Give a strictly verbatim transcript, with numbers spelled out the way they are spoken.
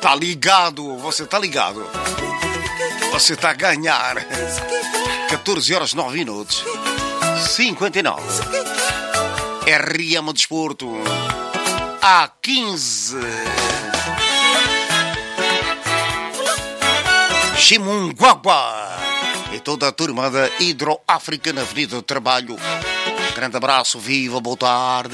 tá ligado, você tá ligado. Você tá a ganhar. catorze horas nove minutos. cinquenta e nove. R M Desporto. A quinze. Chimunguagua. E toda a turma da Hidroáfrica na Avenida do Trabalho. Grande abraço, viva, boa tarde.